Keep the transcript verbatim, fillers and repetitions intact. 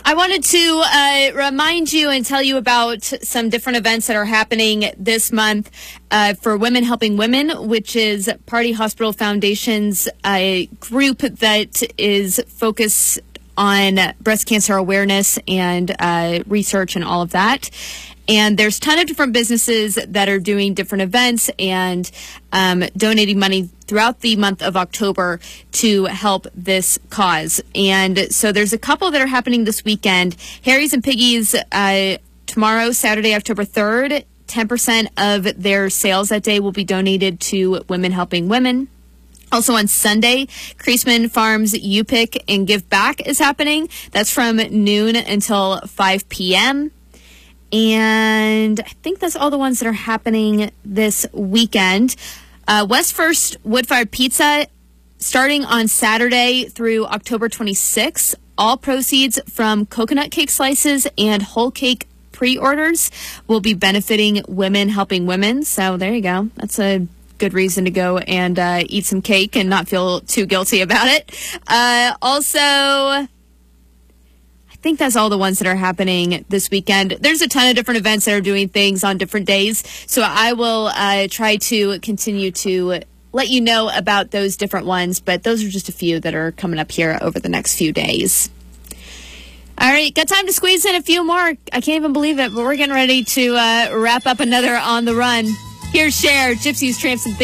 I wanted to uh, remind you and tell you about some different events that are happening this month uh, for Women Helping Women, which is Party Hospital Foundation's uh, group that is focused on breast cancer awareness and uh, research and all of that. And there's a ton of different businesses that are doing different events and um, donating money throughout the month of October to help this cause. And so there's a couple that are happening this weekend. Harry's and Piggy's uh, tomorrow, Saturday, October third. ten percent of their sales that day will be donated to Women Helping Women. Also on Sunday, Creasman Farms U Pick and Give Back is happening. That's from noon until five p.m. And I think that's all the ones that are happening this weekend. Uh, West First Wood Fired Pizza starting on Saturday through October twenty-sixth. All proceeds from coconut cake slices and whole cake pre-orders will be benefiting Women Helping Women. So there you go. That's a good reason to go and uh, eat some cake and not feel too guilty about it. Uh, also... I think that's all the ones that are happening this weekend. There's a ton of different events that are doing things on different days. So I will uh, try to continue to let you know about those different ones. But those are just a few that are coming up here over the next few days. All right, got time to squeeze in a few more. I can't even believe it, but we're getting ready to uh, wrap up another On the Run. Here's Cher, Gypsies, Tramps, and Thieves.